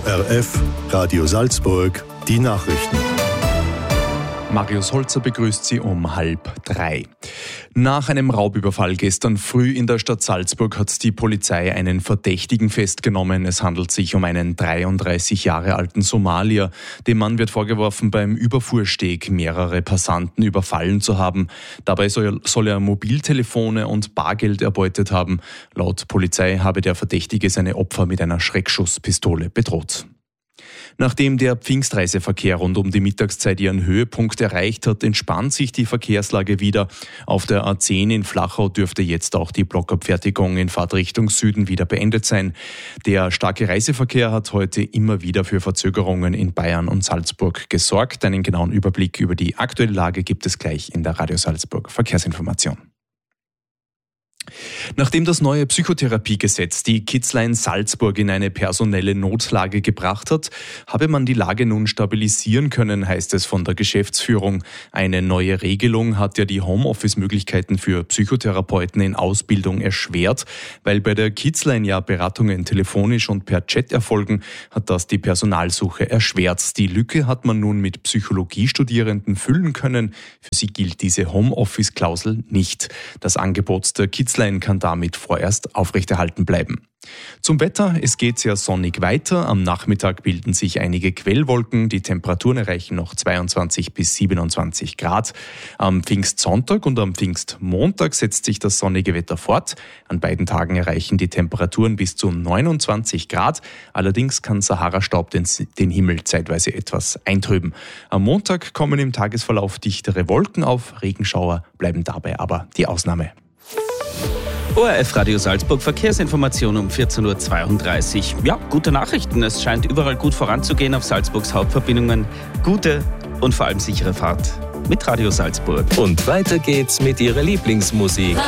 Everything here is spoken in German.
ORF Radio Salzburg, die Nachrichten. Marius Holzer begrüßt Sie um 2:30. Nach einem Raubüberfall gestern früh in der Stadt Salzburg hat die Polizei einen Verdächtigen festgenommen. Es handelt sich um einen 33 Jahre alten Somalier. Dem Mann wird vorgeworfen, beim Überfuhrsteg mehrere Passanten überfallen zu haben. Dabei soll er Mobiltelefone und Bargeld erbeutet haben. Laut Polizei habe der Verdächtige seine Opfer mit einer Schreckschusspistole bedroht. Nachdem der Pfingstreiseverkehr rund um die Mittagszeit ihren Höhepunkt erreicht hat, entspannt sich die Verkehrslage wieder. Auf der A10 in Flachau dürfte jetzt auch die Blockabfertigung in Fahrtrichtung Süden wieder beendet sein. Der starke Reiseverkehr hat heute immer wieder für Verzögerungen in Bayern und Salzburg gesorgt. Einen genauen Überblick über die aktuelle Lage gibt es gleich in der Radio Salzburg Verkehrsinformation. Nachdem das neue Psychotherapiegesetz die Kitzlein Salzburg in eine personelle Notlage gebracht hat, habe man die Lage nun stabilisieren können, heißt es von der Geschäftsführung. Eine neue Regelung hat ja die Homeoffice-Möglichkeiten für Psychotherapeuten in Ausbildung erschwert. Weil bei der Kitzlein ja Beratungen telefonisch und per Chat erfolgen, hat das die Personalsuche erschwert. Die Lücke hat man nun mit Psychologiestudierenden füllen können. Für sie gilt diese Homeoffice-Klausel nicht. Das Angebot der Kitzlein kann damit vorerst aufrechterhalten bleiben. Zum Wetter, es geht sehr sonnig weiter. Am Nachmittag bilden sich einige Quellwolken. Die Temperaturen erreichen noch 22 bis 27 Grad. Am Pfingstsonntag und am Pfingstmontag setzt sich das sonnige Wetter fort. An beiden Tagen erreichen die Temperaturen bis zu 29 Grad. Allerdings kann Sahara-Staub den Himmel zeitweise etwas eintrüben. Am Montag kommen im Tagesverlauf dichtere Wolken auf. Regenschauer bleiben dabei aber die Ausnahme. ORF Radio Salzburg Verkehrsinformation um 14:32 Uhr. Ja, gute Nachrichten. Es scheint überall gut voranzugehen auf Salzburgs Hauptverbindungen. Gute und vor allem sichere Fahrt mit Radio Salzburg. Und weiter geht's mit Ihrer Lieblingsmusik.